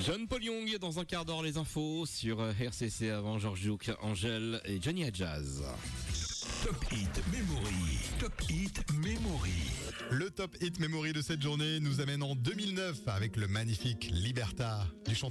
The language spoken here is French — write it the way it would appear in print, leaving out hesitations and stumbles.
John Paul Young dans un quart d'heure, les infos sur RCC avant Georges Duke, Angèle et Johnny Hadjaz. Top Hit Memory. Top Hit Memory. Le Top Hit Memory de cette journée nous amène en 2009 avec le magnifique Liberta du chanteur